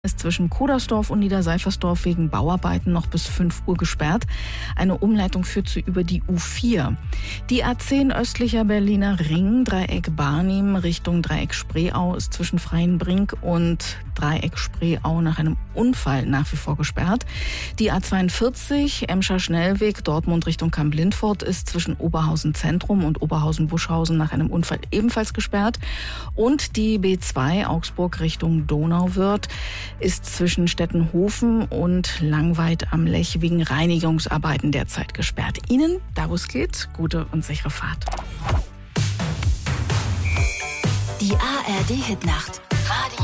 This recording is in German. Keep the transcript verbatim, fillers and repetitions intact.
Ist zwischen Kodersdorf und Niederseifersdorf wegen Bauarbeiten noch bis fünf Uhr gesperrt. Eine Umleitung führt zu über die U vier. Die A zehn östlicher Berliner Ring, Dreieck Barnim Richtung Dreieck Spreeau ist zwischen Freienbrink und Dreieck Spreeau nach einem Unfall nach wie vor gesperrt. Die A zweiundvierzig Emscher Schnellweg Dortmund Richtung Kamp-Lintfort ist zwischen Oberhausen Zentrum und Oberhausen-Buschhausen nach einem Unfall ebenfalls gesperrt. Und die B zwei Augsburg Richtung Donauwörth ist zwischen Stettenhofen und Langweid am Lech wegen Reinigungsarbeiten derzeit gesperrt. Ihnen, da wo es geht, gute und sichere Fahrt. Die A R D-Hitnacht.